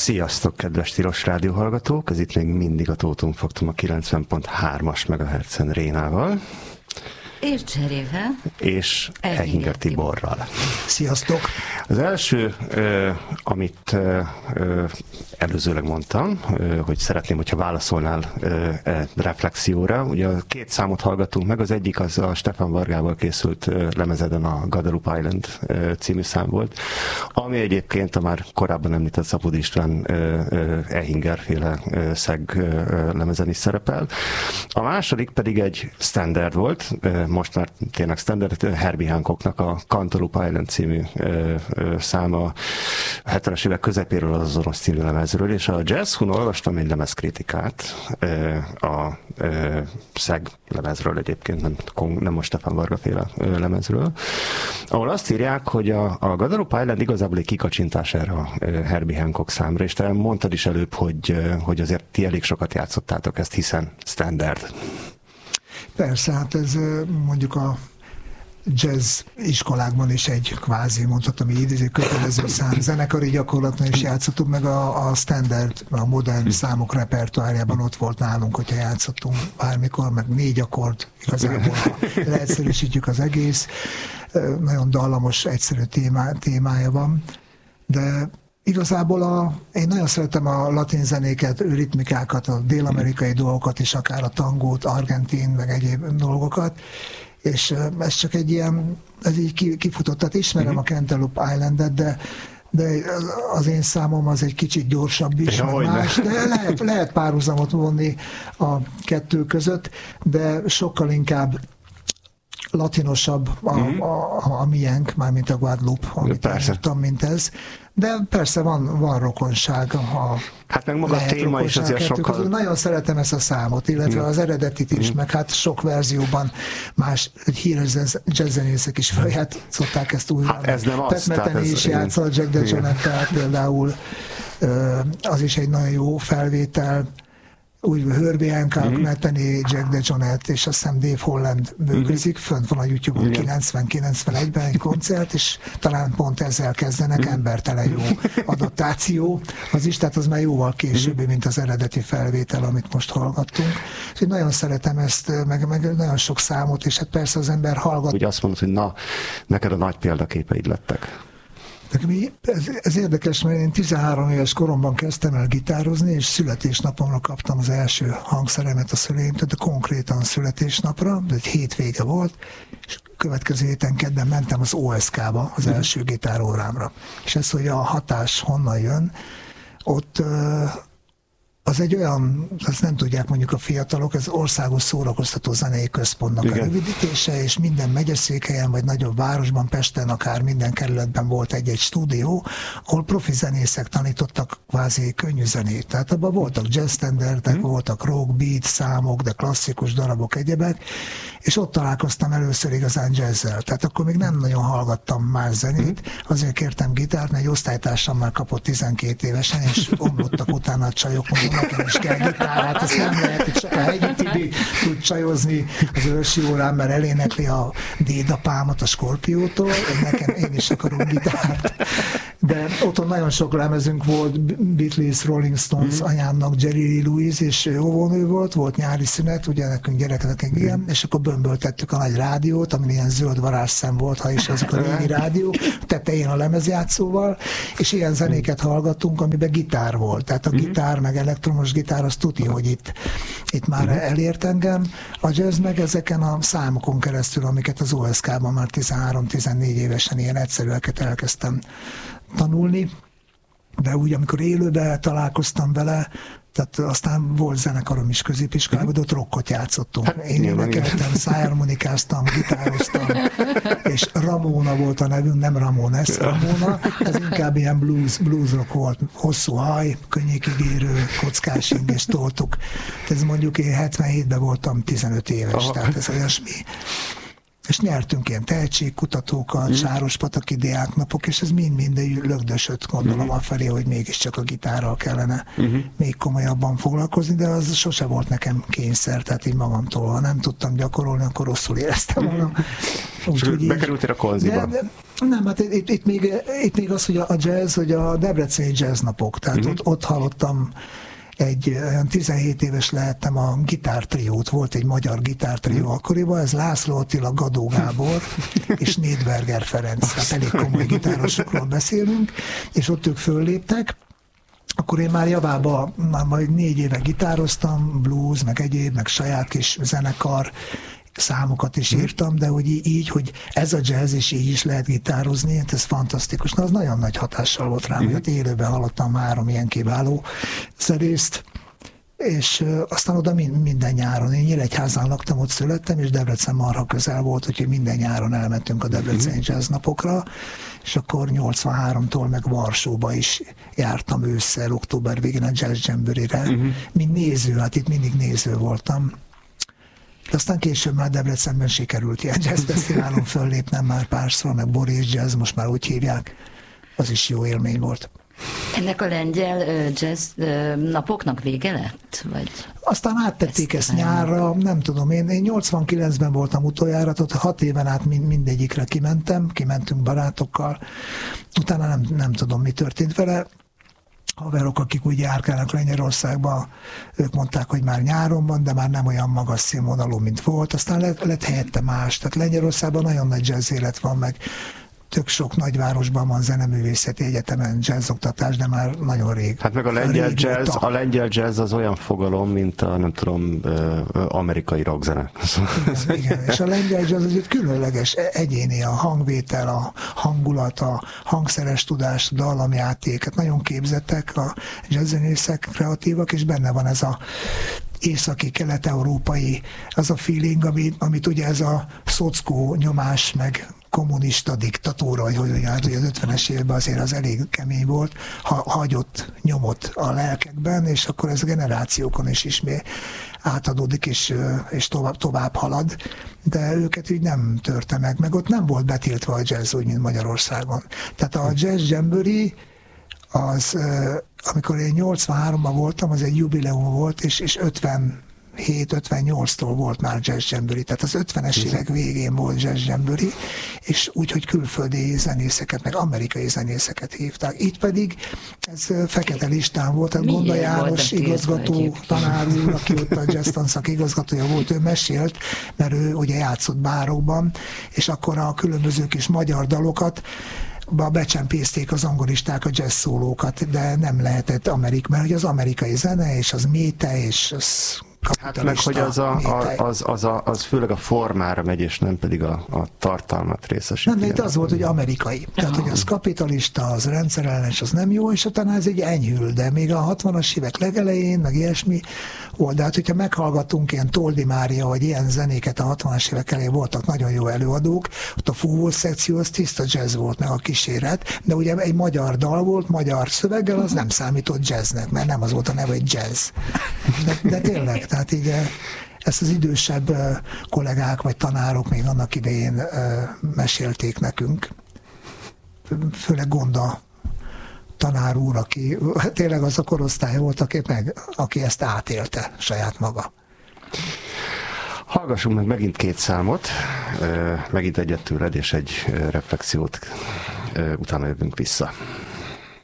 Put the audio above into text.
Sziasztok, kedves Tilos Rádió hallgatók! Ez itt még mindig a Tótum Faktum a 90.3-as MHz-en Rénával. És Cserével. És Ehinger Tiborral. Sziasztok! Az első, amit előzőleg mondtam, hogy szeretném, hogyha válaszolnál reflexióra. Ugye a két számot hallgattunk meg, az egyik az a Stefan Vargával készült lemezeden a Guadeloupe Island című szám volt, ami egyébként a már korábban említett Szapud István Ehinger-féle szeg lemezen is szerepel. A második pedig egy standard volt, most már tényleg standard, Herbie Hancocknak a Cantaloupe Island című száma 70-es évek közepéről az Orosz című lemezről, és a Jazzhun olvastam egy lemezkritikát a szeg lemezről egyébként, nem most Stefan Varga féle lemezről, ahol azt írják, hogy a Guadeloupe Island igazából egy kikacsintás erre a Herbie Hancock számra, és te mondtad is előbb, hogy azért ti elég sokat játszottátok ezt, hiszen standard. Persze, hát ez mondjuk a jazz iskolákban is egy kvázi, mondhatom így, kötelező szám. Zenekari gyakorlatban is játszottuk, meg a standard, a modern számok repertoárjában ott volt nálunk, hogyha játszottunk bármikor, meg 4 akkord, igazából leegyszerűsítjük az egész. Nagyon dallamos, egyszerű témája van, de igazából én nagyon szeretem a latin zenéket, ritmikákat, a dél-amerikai dolgokat, és akár a tangót, argentin, meg egyéb dolgokat, és ez csak egy ilyen, ez így kifutott, tehát ismerem a Cantaloupe Islandet, de az én számom az egy kicsit gyorsabb is, más, de lehet párhuzamot vonni a kettő között, de sokkal inkább latinosabb a miénk, mármint a Guadeloupe, amit elmondtam, mint ez. De persze van rokonság. Hát meg maga a téma is azért sokkal... Közül. Nagyon szeretem ezt a számot, illetve az eredetit is, meg hát sok verzióban más híres jazzzenészek is feljátszották ezt újra. Hát ez nem az. Pat Metheny is játszott, Jack DeJohnette, tehát például az is egy nagyon jó felvétel. Úgy Herbie Hancock, Metheny, Jack DeJohnette, és azt hiszem Dave Holland működik, fönt van a YouTube-on 90-91-ben egy koncert, és talán pont ezzel kezdenek, embertelen jó adaptáció, az is, tehát az már jóval későbbi, mint az eredeti felvétel, amit most hallgattunk. És én nagyon szeretem ezt, meg nagyon sok számot, és hát persze az ember hallgat. Úgy azt mondod, hogy na, neked a nagy példaképeid lettek. Ez érdekes, mert én 13 éves koromban kezdtem el gitározni, és születésnapomra kaptam az első hangszeremet a szüleimtől, de konkrétan születésnapra, de egy hétvége volt, és következő héten kedden mentem az OSK-ba, az első gitárórámra. És ez, hogy a hatás honnan jön, ott az egy olyan, azt nem tudják mondjuk a fiatalok, ez Országos Szórakoztató Zenei Központnak a rövidítése, és minden megyeszékhelyen, vagy nagyobb városban, Pesten, akár minden kerületben volt egy-egy stúdió, ahol profi zenészek tanítottak kvázi könnyű zenét. Tehát abban voltak jazz standardek, voltak rock, beat, számok, de klasszikus darabok, egyebek, és ott találkoztam először igazán jazzzel. Tehát akkor még nem nagyon hallgattam más zenét, azért kértem gitárt, mert egy osztálytársam már kapott 12 évesen, és omlottak utána a csajok, nekem is kell gitár, hát ezt nem lehet, hogy csak a Hegyi Tibi tud csajozni az ősi órán, mert elénekli a dédapámat a Skorpiótól, én is akarok gitárt. De otthon nagyon sok lemezünk volt, Beatles, Rolling Stones, anyámnak Jerry Lee Lewis, és óvónő volt nyári szünet, ugye nekünk gyerekeknek igen, és akkor bömböltettük a nagy rádiót, amin ilyen zöld varázsszem volt, ha is azok a régi rádió, tetején a lemezjátszóval, és ilyen zenéket hallgattunk, amiben gitár volt. Tehát a gitár, meg elektromos gitár, az tuti, hogy itt már elért engem. A jazz meg ezeken a számokon keresztül, amiket az OSK-ban már 13-14 évesen ilyen egyszerűeket elkezdtem tanulni, de úgy, amikor élőben találkoztam vele, tehát aztán volt zenekarom is középiskolában, de ott rockot játszottunk. Én énekeltem, szájharmonikáztam, gitároztam, és Ramona volt a nevünk, nem Ramones, Ramona, ez inkább ilyen blues rock volt, hosszú haj, könnyékigérő, kockás ing, és toltuk. Ez mondjuk én 77-ben voltam 15 éves, tehát ez olyasmi. És nyertünk ilyen tehetségkutatókat, Sárospataki diáknapok, és ez mind lögdösött, gondolom afelé, hogy mégiscsak a gitárral kellene még komolyabban foglalkozni, de az sose volt nekem kényszer, tehát így magamtól, ha nem tudtam gyakorolni, akkor rosszul éreztem magam. Bekerültél a konziba? Nem, hát itt még az, hogy a jazz, hogy a debreceni jazznapok, tehát ott hallottam olyan 17 éves lehettem, a gitártriót, volt egy magyar gitártrió akkoriban, ez László Attila, Gadó Gábor és Nédberger Ferenc, tehát elég komoly gitárosokról beszélünk, és ott ők fölléptek. Akkor én már javában majd 4 éve gitároztam, blues, meg egyéb, meg saját kis zenekar, számokat is írtam, de hogy így, hogy ez a jazz, és így is lehet gitározni, hát ez fantasztikus. Na, az nagyon nagy hatással volt rám, hogy élőben hallottam 3 ilyen kiváló zenészt, és aztán oda minden nyáron, én Nyíregyházán laktam, ott születtem, és Debrecen marha közel volt, úgyhogy minden nyáron elmentünk a debreceni jazznapokra, és akkor 83-tól meg Varsóba is jártam ősszel, október végén a Jazz Jamboree-re, mint néző, hát itt mindig néző voltam. De aztán később már Debrecenben sikerült ilyen jazzfesztiválon föllépnem már párszor, meg Boris Jazz, most már úgy hívják, az is jó élmény volt. Ennek a lengyel jazz napoknak vége lett? Vagy aztán áttették ezt nyárra, nem tudom, én 89-ben voltam utoljára, ott 6 éven át mindegyikre kimentünk barátokkal, utána nem tudom, mi történt vele. Haverok, akik úgy járkálnak Lengyelországba, ők mondták, hogy már nyáron van, de már nem olyan magas színvonalú, mint volt. Aztán lett helyette más. Tehát Lengyelországban nagyon nagy jazz élet van, meg tök sok nagyvárosban van zeneművészeti egyetemen jazzoktatás, de már nagyon rég. Hát meg a lengyel jazz az olyan fogalom, mint a, nem tudom, amerikai rockzene. Igen, és a lengyel jazz az egy különleges, egyéni a hangvétel, a hangulat, a hangszeres tudás, a dallamjáték, hát nagyon képzettek a jazzzenészek, kreatívak, és benne van ez a északi, kelet-európai, az a feeling, amit ugye ez a szockó nyomás, meg kommunista diktatúra, hogy az 50-es években azért az elég kemény volt, hagyott nyomot a lelkekben, és akkor ez a generációkon is ismét átadódik, és tovább halad, de őket így nem törte meg ott nem volt betiltva a jazz úgy, mint Magyarországon. Tehát a Jazz Jamboree az, amikor én 83-ban voltam, az egy jubileum volt, és 57-58-tól volt már Jazz Jamboree, tehát az 50-es évek végén volt Jazz Jamboree, és úgy, hogy külföldi zenészeket, meg amerikai zenészeket hívták. Itt pedig ez fekete listán volt, tehát Gonda János igazgató, tanár úr, aki ott a jazz tanszak igazgatója volt, ő mesélt, mert ő ugye játszott bárokban, és akkor a különböző kis magyar dalokat becsempészték az angolisták a jazz szólókat, de nem lehetett mert hogy az amerikai zene, és az méte, és az hát meg, hogy az főleg a formára megy, és nem pedig a tartalmat részesíti. Nem, de az volt, hogy amerikai. Tehát, hogy az kapitalista, az rendszerellenes, az nem jó, és utána ez egy enyhül, de még a 60-as évek legelején, meg ilyesmi volt. De hát, hogyha meghallgatunk ilyen Toldi Mária, vagy ilyen zenéket a 60-as évek elején voltak nagyon jó előadók, ott a fúvós szekció az tiszta jazz volt, meg a kíséret, de ugye egy magyar dal volt, magyar szöveggel, az nem számított jazznek, mert nem az volt a neve, hogy jazz. De tényleg, tehát így ezt az idősebb kollégák vagy tanárok még annak idején mesélték nekünk. Főleg Gonda tanár úr, aki tényleg az a korosztály volt, aki ezt átélte saját maga. Hallgassunk meg megint 2 számot, megint egyet tőled és egy reflexiót, utána jövünk vissza.